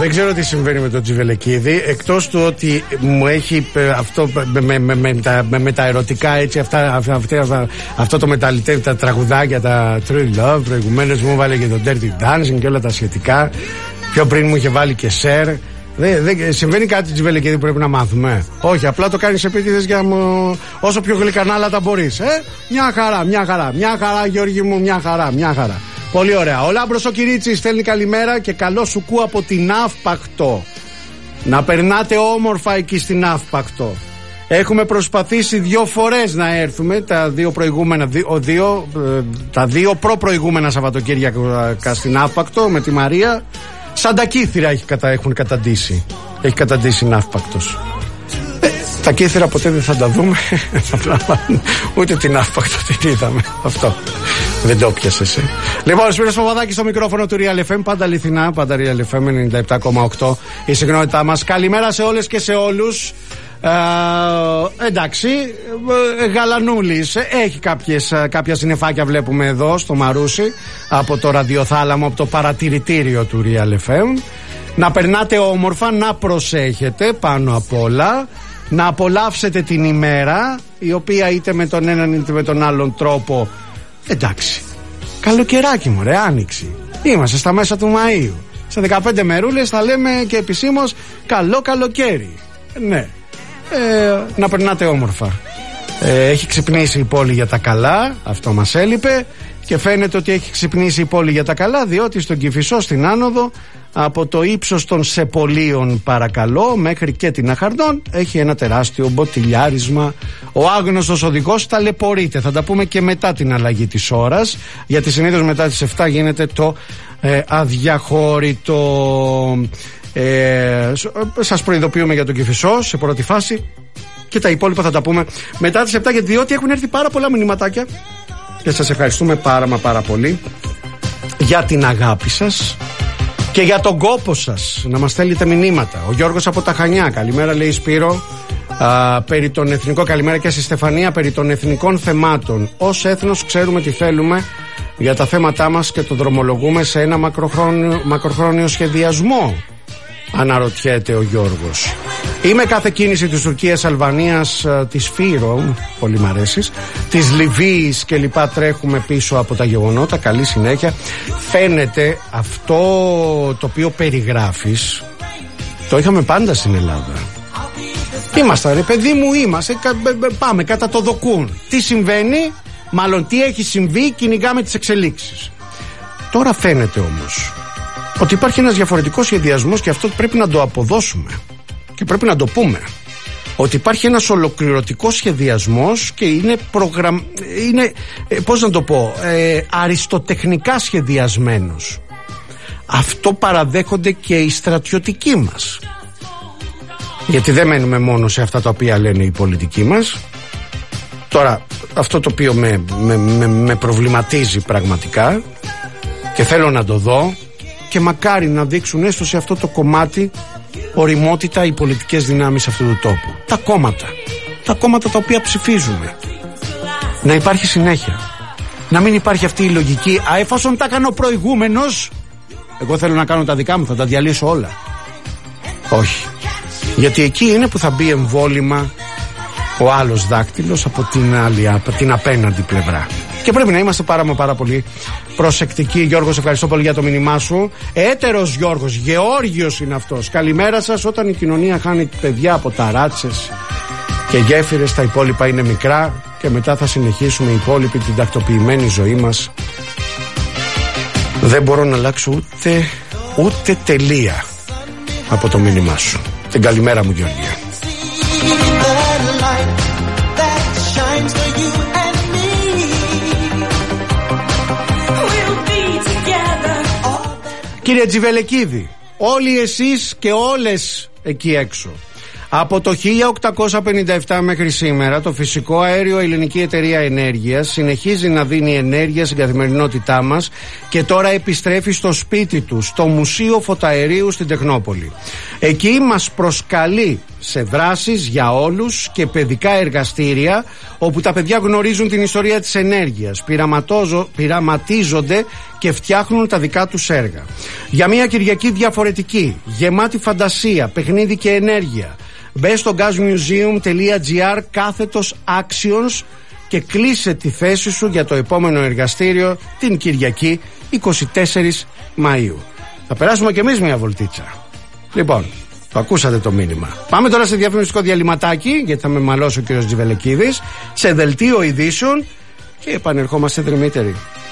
Δεν ξέρω τι συμβαίνει με τον Τζιβελεκίδη, εκτός του ότι μου έχει αυτό με τα ερωτικά, έτσι, αυτό το μεταλλητεύει, τα τραγουδάκια, τα True Love. Προηγουμένως μου βάλε και το Dirty Dancing και όλα τα σχετικά. Πιο πριν μου είχε βάλει και Share. Συμβαίνει κάτι, Τζιβελεκίδη, που πρέπει να μάθουμε? Όχι, απλά το κάνεις επίτηδες για όσο πιο γλυκανάλατα μπορείς. Μια χαρά, Γιώργη μου, μια χαρά. Πολύ ωραία. Ο Λάμπρος ο Κυρίτσης στέλνει καλημέρα και καλό σου κου από την Αύπακτο. Να περνάτε όμορφα εκεί στην Αύπακτο. Έχουμε προσπαθήσει 2 φορές να έρθουμε, τα δύο προπροηγούμενα Σαββατοκύριακα στην Αύπακτο με τη Μαρία. Σαν τα κύθυρα έχουν καταντήσει. Έχει καταντήσει Ναύπακτος. Τα κύθυρα ποτέ δεν θα τα δούμε. Ούτε την Αύπακτο την είδαμε. Αυτό δεν το πιάσες. Λοιπόν, Σπύρος Παπαδάκης στο μικρόφωνο του Real FM. Πάντα αληθινά, πάντα Real FM 97,8 η συχνότητά μας. Καλημέρα σε όλες και σε όλους. Εντάξει, Γαλανούλης έχει κάποια συννεφάκια, βλέπουμε εδώ στο Μαρούσι, από το ραδιοθάλαμο, από το παρατηρητήριο του Real FM. Να περνάτε όμορφα, να προσέχετε πάνω απ' όλα, να απολαύσετε την ημέρα, η οποία είτε με τον έναν είτε με τον άλλον τρόπο, εντάξει, καλοκαιράκι μου ρε, άνοιξη, είμαστε στα μέσα του Μαΐου, σε 15 μερούλες θα λέμε και επισήμως καλό καλοκαίρι. Ναι, να περνάτε όμορφα. Έχει ξυπνήσει η πόλη για τα καλά, αυτό μας έλειπε, και φαίνεται ότι έχει ξυπνήσει η πόλη για τα καλά, διότι στον Κηφισό, στην άνοδο, από το ύψος των Σεπολίων, παρακαλώ, μέχρι και την Αχαρδών, έχει ένα τεράστιο μποτιλιάρισμα. Ο άγνωστος οδηγός ταλαιπωρείται. Θα τα πούμε και μετά την αλλαγή της ώρας, γιατί συνήθως μετά τις 7 γίνεται το αδιαχώρητο. Σας προειδοποιούμε για τον Κηφισό σε πρώτη φάση, και τα υπόλοιπα θα τα πούμε μετά τις 7, διότι έχουν έρθει πάρα πολλά μηνυματάκια και σας ευχαριστούμε πάρα πολύ για την αγάπη σας και για τον κόπο σας να μας στέλνετε μηνύματα. Ο Γιώργος από τα Χανιά, καλημέρα, λέει Σπύρο, περί των εθνικών, καλημέρα και στη Στεφανία, περί των εθνικών θεμάτων. Ως έθνος ξέρουμε τι θέλουμε για τα θέματά μας και το δρομολογούμε σε ένα μακροχρόνιο σχεδιασμό, αναρωτιέται ο Γιώργος. Είμαι κάθε κίνηση της Τουρκίας, Αλβανίας, της Φύρο, πολύ μ' αρέσεις, της Λιβύης και λοιπά, τρέχουμε πίσω από τα γεγονότα. Καλή συνέχεια. Φαίνεται αυτό το οποίο περιγράφεις, το είχαμε πάντα στην Ελλάδα. Είμαστε, ρε παιδί μου, πάμε κατά το δοκούν. Τι συμβαίνει, μάλλον τι έχει συμβεί, κυνηγάμε τις εξελίξεις. Τώρα φαίνεται όμως ότι υπάρχει ένας διαφορετικός σχεδιασμός, και αυτό πρέπει να το αποδώσουμε και πρέπει να το πούμε, ότι υπάρχει ένας ολοκληρωτικός σχεδιασμός και είναι πώς να το πω, αριστοτεχνικά σχεδιασμένος. Αυτό παραδέχονται και οι στρατιωτικοί μας, γιατί δεν μένουμε μόνο σε αυτά τα οποία λένε οι πολιτικοί μας. Τώρα, αυτό το οποίο με προβληματίζει πραγματικά και θέλω να το δω, και μακάρι να δείξουν έστω σε αυτό το κομμάτι ωριμότητα οι πολιτικές δυνάμεις αυτού του τόπου. Τα κόμματα τα οποία ψηφίζουμε. Να υπάρχει συνέχεια. Να μην υπάρχει αυτή η λογική, εφόσον τα κάνω προηγούμενος, εγώ θέλω να κάνω τα δικά μου, θα τα διαλύσω όλα. Όχι. Γιατί εκεί είναι που θα μπει εμβόλυμα ο άλλος δάκτυλος από την απέναντι πλευρά. Και πρέπει να είμαστε πάρα πολύ προσεκτικοί. Γιώργος, ευχαριστώ πολύ για το μήνυμά σου. Έτερος Γιώργος, Γεώργιος είναι αυτός. Καλημέρα σας. Όταν η κοινωνία χάνει παιδιά από ταράτσες και γέφυρες, τα υπόλοιπα είναι μικρά, και μετά θα συνεχίσουμε οι υπόλοιποι την τακτοποιημένη ζωή μας. Δεν μπορώ να αλλάξω ούτε τελεία από το μήνυμά σου. Την καλημέρα μου, Γεωργία. Κύριε Τζιβελεκίδη, όλοι εσείς και όλες εκεί έξω, Από το 1857 μέχρι σήμερα το φυσικό αέριο Ελληνική Εταιρεία Ενέργειας συνεχίζει να δίνει ενέργεια στην καθημερινότητά μας και τώρα επιστρέφει στο σπίτι του, στο Μουσείο Φωταερίου στην Τεχνόπολη. Εκεί μας προσκαλεί σε δράσεις για όλους και παιδικά εργαστήρια όπου τα παιδιά γνωρίζουν την ιστορία της ενέργειας, πειραματίζονται και φτιάχνουν τα δικά τους έργα. Για μια Κυριακή διαφορετική, γεμάτη φαντασία, παιχνίδι και ενέργεια, μπες στο gasmuseum.gr/actions και κλείσε τη θέση σου για το επόμενο εργαστήριο την Κυριακή 24 Μαΐου. Θα περάσουμε κι εμείς μια βολτίτσα. Λοιπόν, το ακούσατε το μήνυμα. Πάμε τώρα σε διαφημιστικό διαλυματάκι, γιατί θα με μαλώσει ο κ. Τζιβελεκίδης, σε δελτίο ειδήσεων και επανερχόμαστε δρυμύτεροι.